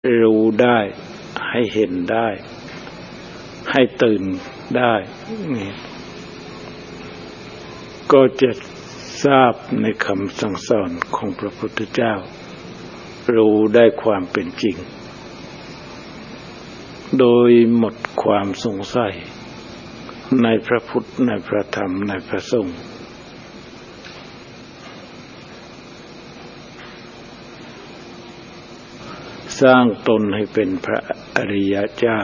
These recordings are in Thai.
รู้ได้ให้เห็นได้ให้ตื่นได้นี่ก็จะทราบในคำสั่งสอนของพระพุทธเจ้ารู้ได้ความเป็นจริงโดยหมดความสงสัยในพระพุทธในพระธรรมในพระสงฆ์สร้างตนให้เป็นพระอริยเจ้า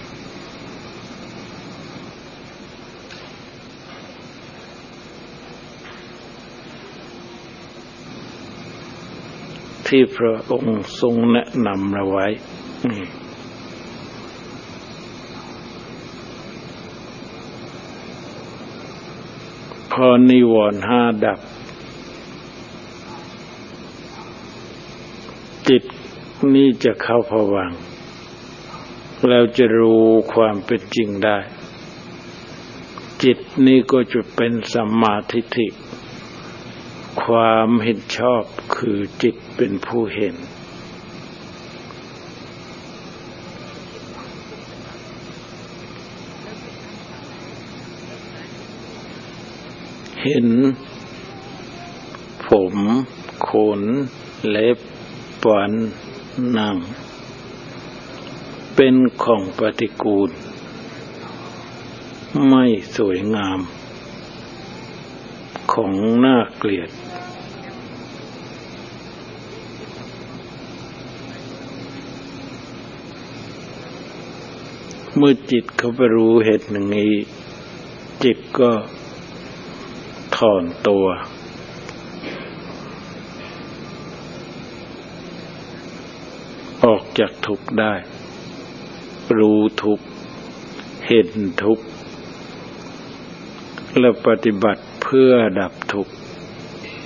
ที่พระองค์ทรงแนะนำเราไว้พอนิวรณ์ห้าดับจิตนี่จะเข้าภวังค์แล้วจะรู้ความเป็นจริงได้จิตนี่ก็จะเป็นสัมมาทิฏฐิความเห็นชอบคือจิตเป็นผู้เห็นเห็นผมขนเล็บฟันหนังเป็นของปฏิกูลไม่สวยงามของน่าเกลียดเมื่อจิตเขาไปรู้เหตุอย่างนี้จิตก็ถอนตัวออกจากทุกข์ได้รู้ทุกข์เห็นทุกข์และปฏิบัติเพื่อดับทุกข์